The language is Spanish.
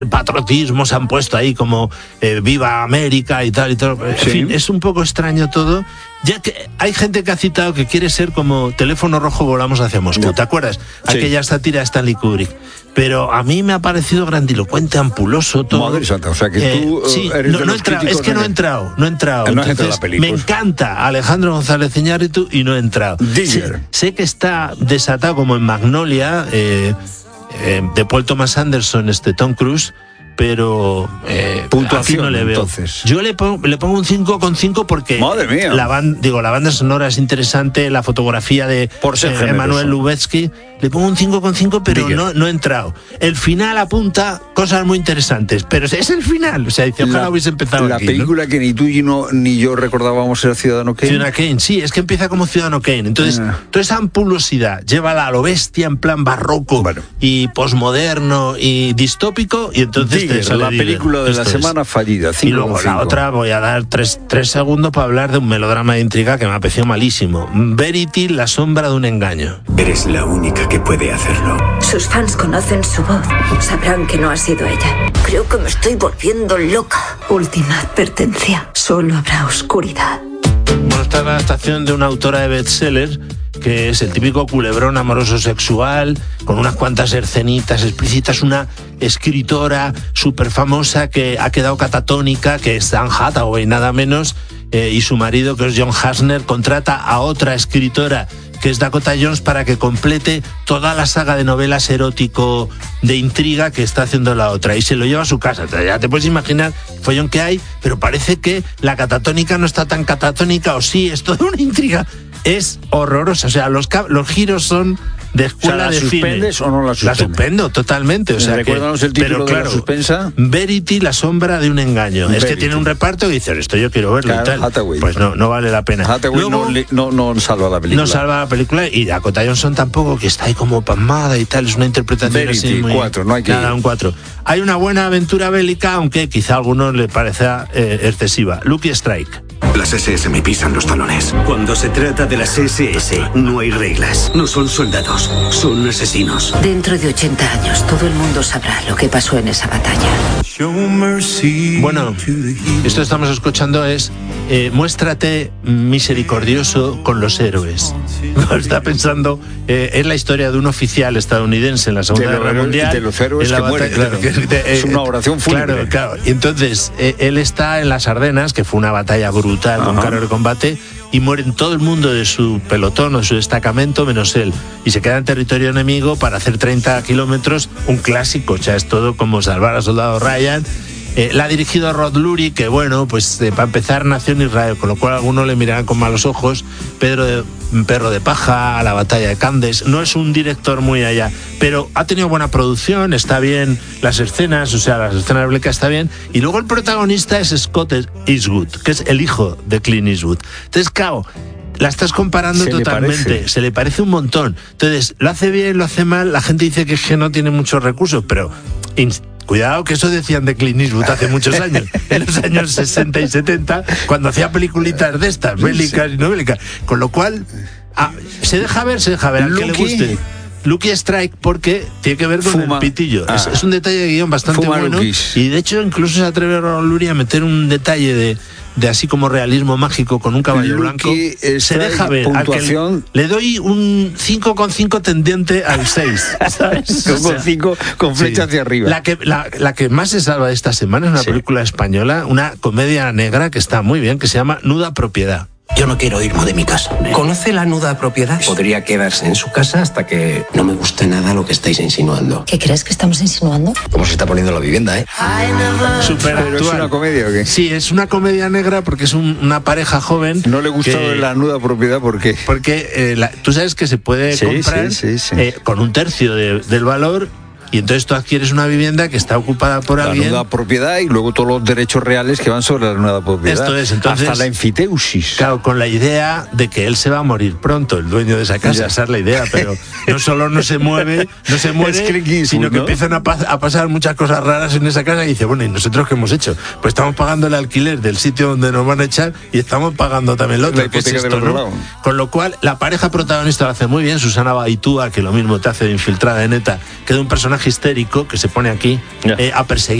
patriotismo se han puesto ahí como Viva América y tal y todo. En fin, es un poco extraño todo. Ya que hay gente que ha citado que quiere ser como Teléfono Rojo, volamos hacia Moscú. ¿Te acuerdas? Sí. Aquella sátira de Stanley Kubrick. Pero a mí me ha parecido grandilocuente, ampuloso, todo. Madre santa, o sea que tú eres de los críticos. Es que no he entrado. Entonces, me encanta Alejandro González Iñárritu y no he entrado. Sé que está desatado como en Magnolia, de Paul Thomas Anderson, Tom Cruise, pero puntuación no le veo. Entonces. Yo le pongo un 5,5 porque madre mía. La banda sonora es interesante, la fotografía de Emanuel Lubezki. Le pongo un 5,5, pero no he entrado. El final apunta cosas muy interesantes, pero es el final. O sea, dice, ojalá hubiese empezado la aquí, película, ¿no? Que ni tú ni yo recordábamos era Ciudadano Kane. Ciudadano Kane, sí, es que empieza como Ciudadano Kane. Entonces, toda esa ampulosidad, llévala a lo bestia en plan barroco y posmoderno y distópico, y entonces la película de la semana fallida. Y luego la otra, voy a dar 3 segundos para hablar de un melodrama de intriga que me ha parecido malísimo. Verity, La sombra de un engaño. Eres la única que puede hacerlo. Sus fans conocen su voz. Sabrán que no ha sido ella. Creo que me estoy volviendo loca. Última advertencia. Solo habrá oscuridad. Bueno, esta es la adaptación de una autora de bestseller, que es el típico culebrón amoroso sexual, con unas cuantas escenitas explícitas, una escritora súper famosa que ha quedado catatónica, que es Anne Hathaway, nada menos, y su marido, que es John Hasner, contrata a otra escritora, que es Dakota Jones, para que complete toda la saga de novelas erótico de intriga que está haciendo la otra, y se lo lleva a su casa. Ya te puedes imaginar el follón que hay, pero parece que la catatónica no está tan catatónica, o sí, es toda una intriga. Es horrorosa, o sea, los giros son de escuela de cine. ¿La suspendes o no la suspendes? La suspendo totalmente. O sea, recuérdanos el título de la suspensa. Verity, La sombra de un engaño. Verity. Es que tiene un reparto que dice, esto yo quiero verlo, claro, y tal. Hathaway. Pues no vale la pena. Hathaway no salva la película. No salva la película, y Dakota Johnson tampoco, que está ahí como pasmada y tal. Es una interpretación Verity, así muy... 4, no hay que nada, un 4. Hay una buena aventura bélica, aunque quizá a algunos le parezca excesiva. Lucky Strike. Las SS me pisan los talones. Cuando se trata de las SS, no hay reglas. No son soldados, son asesinos. Dentro de 80 años, todo el mundo sabrá lo que pasó en esa batalla. Bueno, esto estamos escuchando es Muéstrate misericordioso con los héroes. Está pensando, es la historia de un oficial estadounidense en la Segunda Guerra Mundial. De los héroes que mueren, claro. Es una oración fúnebre. Claro. Y entonces, él está en las Ardenas, que fue una batalla brutal, con carro de combate, y mueren todo el mundo de su pelotón o de su destacamento menos él, y se queda en territorio enemigo para hacer 30 kilómetros, un clásico. O sea, es todo como Salvar al soldado Ryan. La ha dirigido Rod Lurie, que bueno, pues para empezar nació en Israel, con lo cual algunos le mirarán con malos ojos. Perro de paja, La batalla de Candes. No es un director muy allá, pero ha tenido buena producción, está bien las escenas, o sea, las escenas de Bleca está bien. Y luego el protagonista es Scott Eastwood, que es el hijo de Clint Eastwood. Entonces, claro, la estás comparando totalmente, se le parece un montón. Entonces, lo hace bien, lo hace mal, la gente dice que no tiene muchos recursos, pero... Cuidado, que eso decían de Clint Eastwood hace muchos años, en los años 60 y 70, cuando hacía peliculitas de estas, bélicas y no bélicas. Con lo cual, se deja ver, al que le guste. Lucky Strike, porque tiene que ver con el pitillo. Es un detalle de guión bastante bueno. Y de hecho, incluso se atreve Ron Lurie a meter un detalle de así como realismo mágico con un caballo blanco. Se deja ver. Le doy un 5,5 tendiente al 6, ¿sabes? Con 5 con flecha hacia arriba. La que más se salva de esta semana es una película española, una comedia negra que está muy bien, que se llama Nuda Propiedad. Yo no quiero irme de mi casa. ¿Conoce la nuda propiedad? Podría quedarse en su casa hasta que no me guste nada lo que estáis insinuando. ¿Qué crees que estamos insinuando? ¿Cómo se está poniendo la vivienda, Súper actual. ¿Es una comedia o qué? Sí, es una comedia negra porque es una pareja joven. ¿No le gustó la nuda propiedad? ¿Por qué? Porque tú sabes que se puede comprar con un tercio del valor. Y entonces tú adquieres una vivienda que está ocupada por alguien. La nuda propiedad y luego todos los derechos reales que van sobre la nuda propiedad. Esto es, entonces, hasta la enfiteusis. Claro, con la idea de que él se va a morir pronto, el dueño de esa casa. Esa es la idea, pero no solo no se muere, sino que empiezan a pasar muchas cosas raras en esa casa, y dice, bueno, ¿y nosotros qué hemos hecho? Pues estamos pagando el alquiler del sitio donde nos van a echar y estamos pagando también el otro, que es esto, ¿no? Con lo cual, la pareja protagonista lo hace muy bien. Susana Baitúa, que lo mismo te hace de infiltrada de neta, que de un personaje personaje histérico que se pone aquí Ya. a perseguir